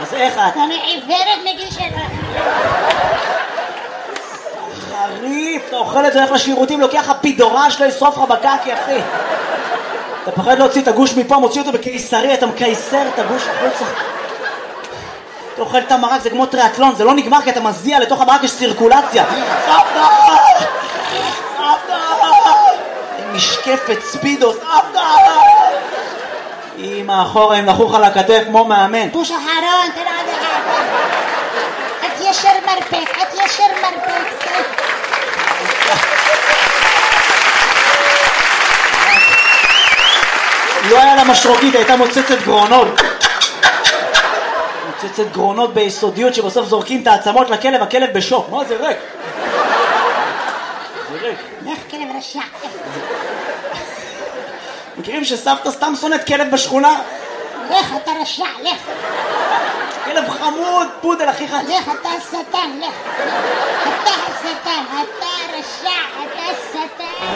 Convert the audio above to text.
אז איך את? אני עיוורת מגיל 7. חריף, אתה אוכל את זה, הולך לשירותים, לוקח לך פידורש, לא ישרוף לך בקקי, אחי. אתה פחד להוציא את הגוש מפה, מוציא אותו בקיסרי, אתה מקייסר את הגוש החוצה. אתה אוכל את המרק, זה כמו טריאטלון, זה לא נגמר כי אתה מזיע, לתוך המרק יש סירקולציה. סבתא! סבתא! משקפת ספידו, סבתא! אמא, אחורה, הם נחוך על הכתף כמו מאמן. פוש אחרון, תראה עד אחד. את ישר מרפק, את ישר מרפק. לא היה לה משרוקית, הייתה מוצצת גרונות. מוצצת גרונות ביסודיות שבסוף זורקים את העצמות לכלב, הכלב בשוק. מה זה ריק? זה ריק. לך כלב רשע. מכירים שסבתא סתם שונאת כלב בשכונה? לך אתה רשע, לך. כלב חמוד, פודל אחיך. לך אתה השטן, לך. אתה השטן.